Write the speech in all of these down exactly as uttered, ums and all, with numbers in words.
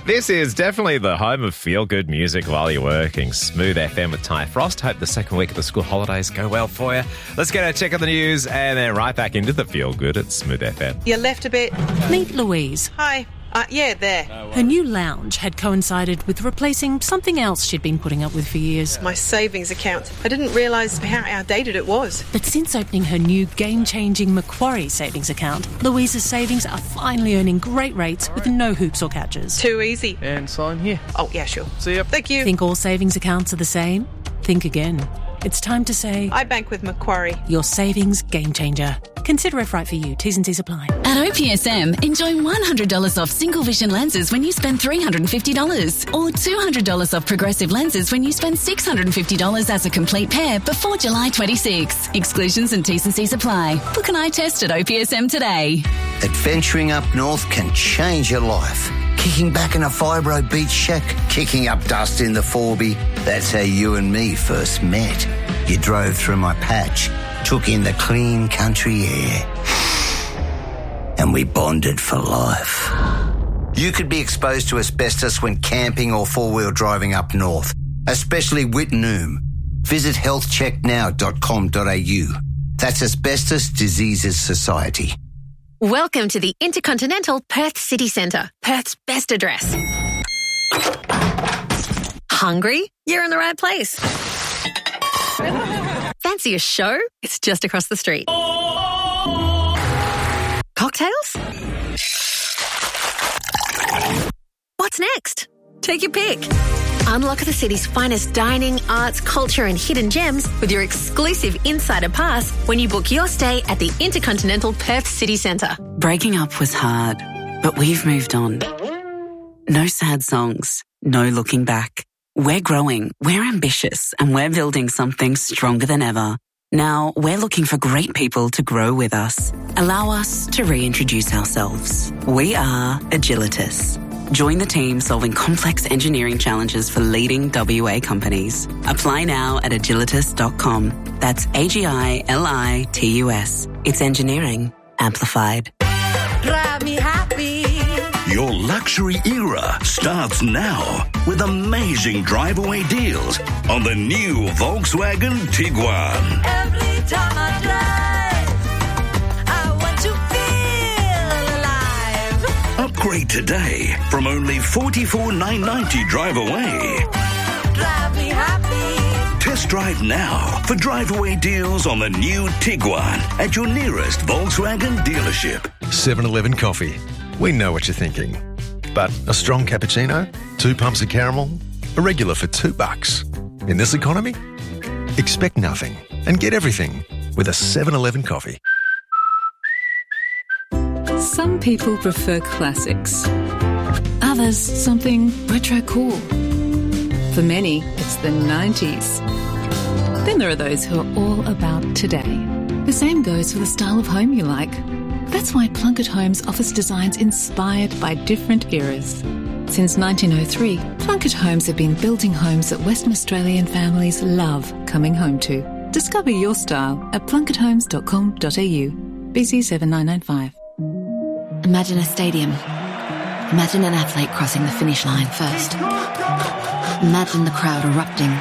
This is definitely the home of feel-good music while you're working. Smooth F M with Ty Frost. Hope the second week of the school holidays go well for you. Let's get a check on the news and then right back into the feel-good at Smooth F M. You left a bit. Meet Louise. Hi. Uh, yeah, there. Her new lounge had coincided with replacing something else she'd been putting up with for years. My savings account. I didn't realise how outdated it was. But since opening her new game-changing Macquarie savings account, Louise's savings are finally earning great rates with no hoops or catches. Too easy. And sign here. Oh, yeah, sure. See ya. Thank you. Think all savings accounts are the same? Think again. It's time to say... I bank with Macquarie. Your savings game changer. Consider if right for you. T's and C's apply. At O P S M, enjoy one hundred dollars off single vision lenses when you spend three hundred fifty dollars or two hundred dollars off progressive lenses when you spend six hundred fifty dollars as a complete pair before July twenty-sixth. Exclusions and T's and C's apply. Book an eye test at O P S M today. Adventuring up north can change your life. Kicking back in a fibro beach shack, kicking up dust in the Forby. That's how you and me first met. You drove through my patch, took in the clean country air, and we bonded for life. You could be exposed to asbestos when camping or four-wheel driving up north, especially Wittenoom. Visit health check now dot com dot a u. That's Asbestos Diseases Society. Welcome to the Intercontinental Perth City Centre, Perth's best address. Hungry? You're in the right place. Fancy a show? It's just across the street. Cocktails? What's next? Take your pick. Unlock the city's finest dining, arts, culture and hidden gems with your exclusive Insider Pass when you book your stay at the Intercontinental Perth City Centre. Breaking up was hard, but we've moved on. No sad songs, no looking back. We're growing, we're ambitious, and we're building something stronger than ever. Now, we're looking for great people to grow with us. Allow us to reintroduce ourselves. We are Agilitas. Join the team solving complex engineering challenges for leading W A companies. Apply now at agilitas dot com. That's A G I L I T U S. It's engineering amplified. Drive me happy. Your luxury era starts now with amazing drive-away deals on the new Volkswagen Tiguan. Every time I drive, I want to feel alive. Upgrade today from only forty-four thousand nine hundred ninety drive away. Drive me happy. Test drive now for drive-away deals on the new Tiguan at your nearest Volkswagen dealership. seven eleven Coffee. We know what you're thinking. But a strong cappuccino, two pumps of caramel, a regular for two bucks. In this economy, expect nothing and get everything with a seven eleven Coffee. Some people prefer classics. Others, something retro cool. For many, it's the nineties. Then there are those who are all about today. The same goes for the style of home you like. That's why Plunkett Homes offers designs inspired by different eras. Since nineteen oh three, Plunkett Homes have been building homes that Western Australian families love coming home to. Discover your style at plunkett homes dot com dot a u. B C seven nine nine five. Imagine a stadium. Imagine an athlete crossing the finish line first. Imagine the crowd erupting.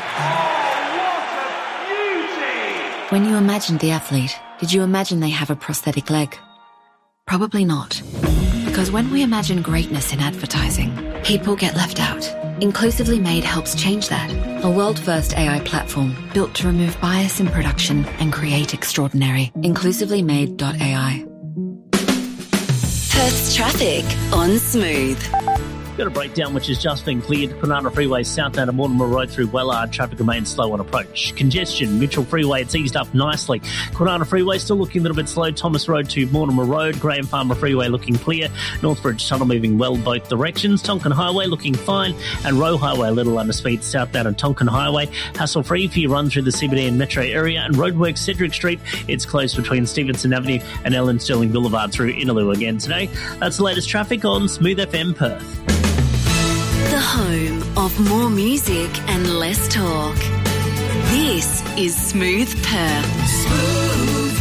When you imagined the athlete, did you imagine they have a prosthetic leg? Probably not. Because when we imagine greatness in advertising, people get left out. Inclusively Made helps change that. A world-first A I platform built to remove bias in production and create extraordinary. inclusively made dot a i. Perth's traffic on Smooth. Got a breakdown which has just been cleared. Kwinana Freeway southbound of Mortimer Road through Wellard. Traffic remains slow on approach. Congestion, Mitchell Freeway, it's eased up nicely. Kwinana Freeway still looking a little bit slow. Thomas Road to Mortimer Road. Graham Farmer Freeway looking clear. Northbridge Tunnel moving well both directions. Tonkin Highway looking fine. And Roe Highway a little under speed southbound on Tonkin Highway. Hassle free for your run through the C B D and metro area. And Roadworks Cedric Street, it's closed between Stevenson Avenue and Ellen Sterling Boulevard through Innaloo again today. That's the latest traffic on Smooth F M Perth. The home of more music and less talk. This is Smooth Perth. Smooth.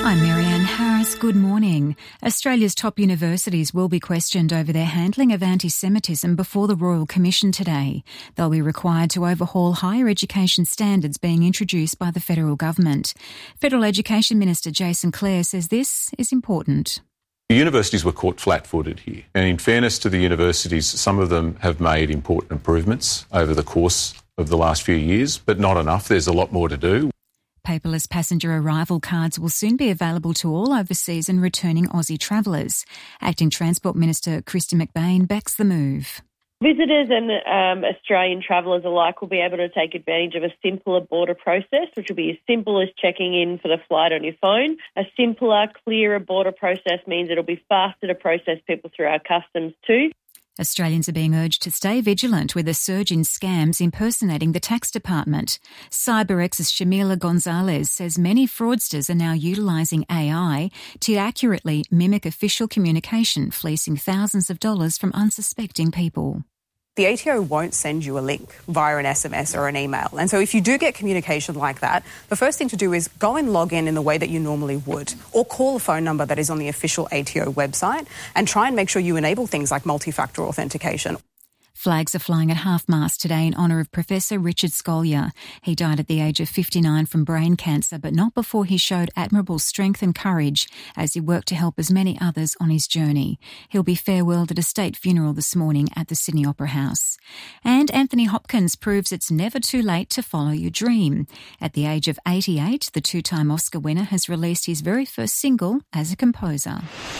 I'm Marianne Harris. Good morning. Australia's top universities will be questioned over their handling of anti-Semitism before the Royal Commission today. They'll be required to overhaul higher education standards being introduced by the federal government. Federal Education Minister Jason Clare says this is important. The universities were caught flat-footed here. And in fairness to the universities, some of them have made important improvements over the course of the last few years, but not enough. There's a lot more to do. Paperless passenger arrival cards will soon be available to all overseas and returning Aussie travellers. Acting Transport Minister Kristy McBain backs the move. Visitors and um, Australian travellers alike will be able to take advantage of a simpler border process, which will be as simple as checking in for the flight on your phone. A simpler, clearer border process means it'll be faster to process people through our customs too. Australians are being urged to stay vigilant with a surge in scams impersonating the tax department. CyberX's Shamila Gonzalez says many fraudsters are now utilising A I to accurately mimic official communication, fleecing thousands of dollars from unsuspecting people. The A T O won't send you a link via an S M S or an email. And so if you do get communication like that, the first thing to do is go and log in in the way that you normally would, or call a phone number that is on the official A T O website and try and make sure you enable things like multi-factor authentication. Flags are flying at half-mast today in honour of Professor Richard Scolyer. He died at the age of fifty-nine from brain cancer, but not before he showed admirable strength and courage as he worked to help as many others on his journey. He'll be farewelled at a state funeral this morning at the Sydney Opera House. And Anthony Hopkins proves it's never too late to follow your dream. At the age of eighty-eight, the two-time Oscar winner has released his very first single as a composer.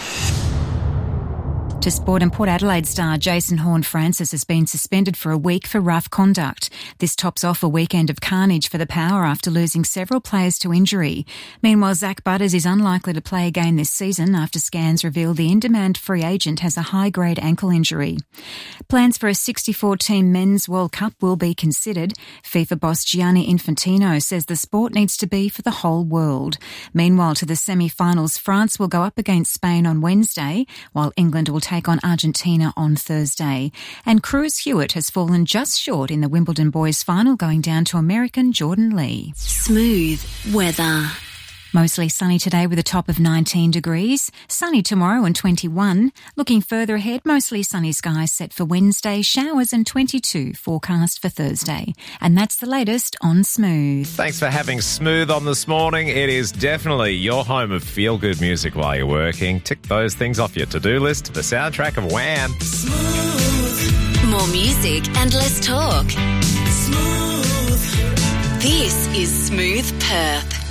To sport, and Port Adelaide star Jason Horne-Francis has been suspended for a week for rough conduct. This tops off a weekend of carnage for the Power after losing several players to injury. Meanwhile, Zach Butters is unlikely to play again this season after scans reveal the in-demand free agent has a high-grade ankle injury. Plans for a sixty-four team Men's World Cup will be considered. FIFA boss Gianni Infantino says the sport needs to be for the whole world. Meanwhile, to the semi-finals, France will go up against Spain on Wednesday, while England will take take on Argentina on Thursday. And Cruz Hewitt has fallen just short in the Wimbledon boys final, going down to American Jordan Lee. Smooth weather. Mostly sunny today with a top of nineteen degrees. Sunny tomorrow and twenty-one. Looking further ahead, mostly sunny skies set for Wednesday, showers and twenty-two forecast for Thursday. And that's the latest on Smooth. Thanks for having Smooth on this morning. It is definitely your home of feel-good music while you're working. Tick those things off your to-do list to the soundtrack of Wham. Smooth. More music and less talk. Smooth. This is Smooth Perth.